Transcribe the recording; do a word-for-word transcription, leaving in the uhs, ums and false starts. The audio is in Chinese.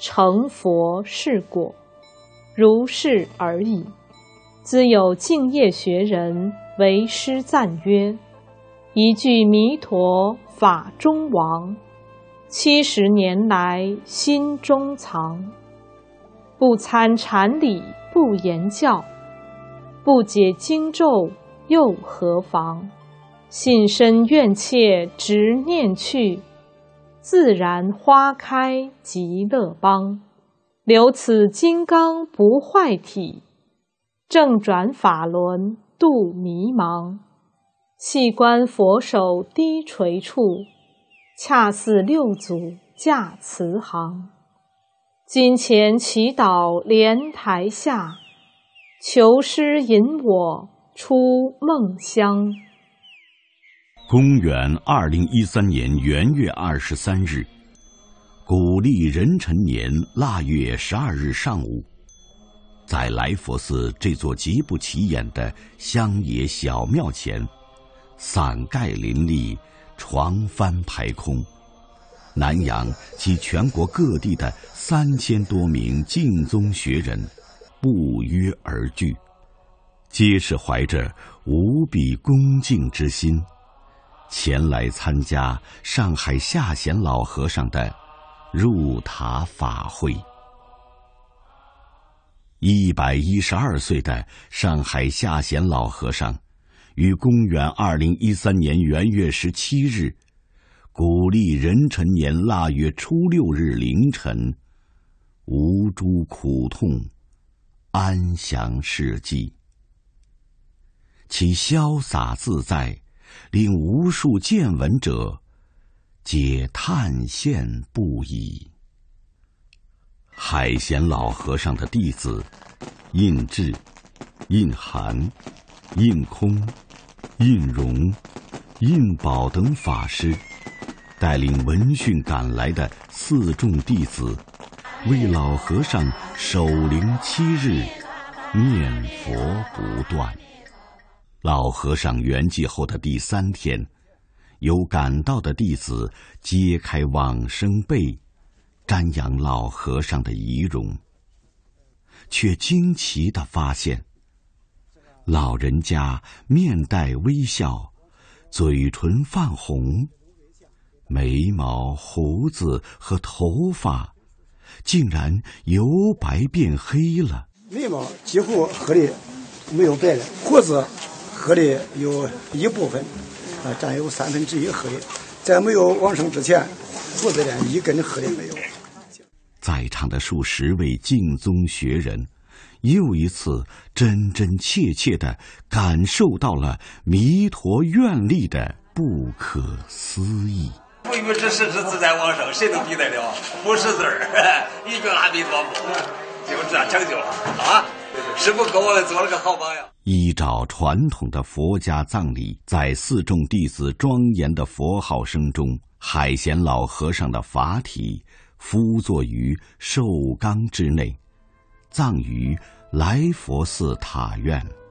成佛是果，如是而已。兹有净业学人为师赞曰：一句弥陀法中王，七十年来心中藏。不参禅理不言教，不解经咒又何妨？信深愿切执念去，自然花开极乐邦。留此金刚不坏体，正转法轮度迷茫。细观佛手低垂处，恰似六祖驾慈航。金钱祈祷莲台下，求师引我出梦乡。 公元二零一三年元月二十三日，古历壬辰年腊月十二日上午，在来佛寺这座极不起眼的乡野小庙前，伞盖林立，床幡排空。南洋及全国各地的三千多名净宗学人不约而聚，皆是怀着无比恭敬之心，前来参加上海下贤老和尚的入塔法会。一百一十二岁的上海下贤老和尚，于公元二零一三年元月十七日，古历壬辰年腊月初六日凌晨，无诸苦痛，安详逝迹。其潇洒自在，令无数见闻者皆叹羡不已。海贤老和尚的弟子印智、印涵、印空、印容、印宝等法师，带领闻讯赶来的四众弟子，为老和尚守灵七日，念佛不断。老和尚圆寂后的第三天，有赶到的弟子揭开往生被，瞻仰老和尚的遗容，却惊奇地发现，老人家面带微笑，嘴唇泛红，眉毛、胡子和头发竟然由白变黑了。 眉毛几乎黑的没有白了，胡子黑的有一部分，啊，占有三分之一黑的。在没有往生之前，胡子连一根黑的没有。 在场的数十位净宗学人，又一次真真切切地感受到了弥陀愿力的不可思议。 不与之实之自在往生，谁能比得了？不识字儿，一句阿弥陀佛，就这样成就了啊！师父给我们做了个好榜样。 依照传统的佛家葬礼，在四众弟子庄严的佛号声中，海贤老和尚的法体敷坐于寿缸之内，葬于来佛寺塔院。